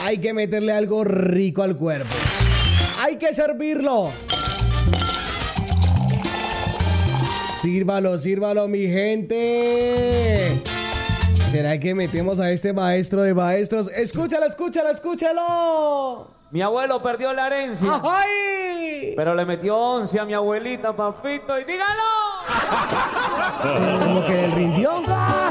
hay que meterle algo rico al cuerpo. Hay que servirlo. Sírvalo, sírvalo, mi gente. ¿Será que metemos a este maestro de maestros? Escúchalo, escúchalo, escúchalo. Mi abuelo perdió la herencia. ¡Ay! Pero le metió 11 a mi abuelita, papito. Y dígalo. ¿Cómo que él rindió?